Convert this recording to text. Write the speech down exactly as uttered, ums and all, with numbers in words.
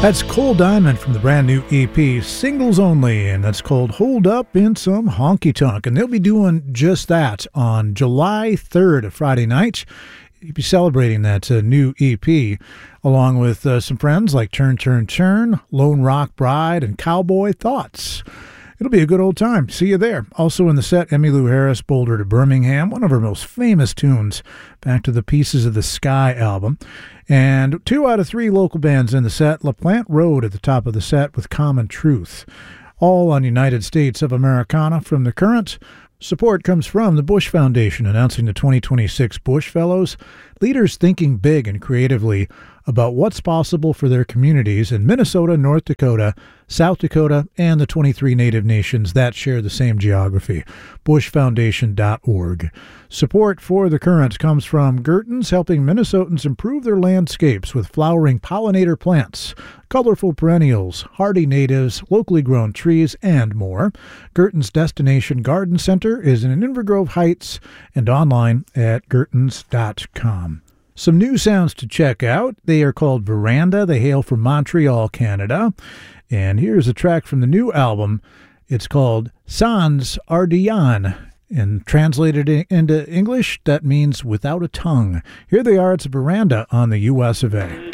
That's Cole Diamond from the brand new E P, Singles Only, and that's called Hold Up in Some Honky Tonk. And they'll be doing just that on July third, a Friday night. You'll be celebrating that uh, new E P along with uh, some friends like Turn, Turn, Turn, Lone Rock Bride, and Cowboy Thoughts. It'll be a good old time. See you there. Also in the set, Emmylou Harris, Boulder to Birmingham, one of her most famous tunes, back to the Pieces of the Sky album. And two out of three local bands in the set, LaPlante Road at the top of the set with Common Truth. All on United States of Americana from The Current. Support comes from the Bush Foundation, announcing the twenty twenty-six Bush Fellows, leaders thinking big and creatively about what's possible for their communities in Minnesota, North Dakota, South Dakota, and the twenty-three native nations that share the same geography. bush foundation dot org. Support for The Current comes from Gertens, helping Minnesotans improve their landscapes with flowering pollinator plants, colorful perennials, hardy natives, locally grown trees, and more. Gertens Destination Garden Center is in Invergrove Heights and online at gertens dot com. Some new sounds to check out. They are called Veranda. They hail from Montreal, Canada. And here's a track from the new album. It's called Sans Ardian. And translated into English, that means without a tongue. Here they are. It's Veranda on the U S of A.